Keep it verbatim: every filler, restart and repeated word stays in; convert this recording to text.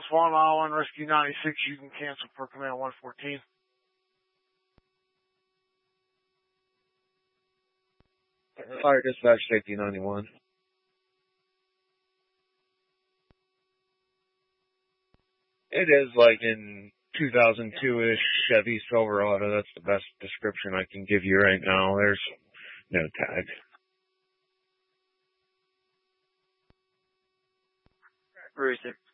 Swan Mile one, Rescue ninety-six, you can cancel for Command one fourteen. Fire Dispatch, Safety ninety-one. It is like in two thousand two-ish Chevy Silverado. That's the best description I can give you right now. There's no tag. Where is it?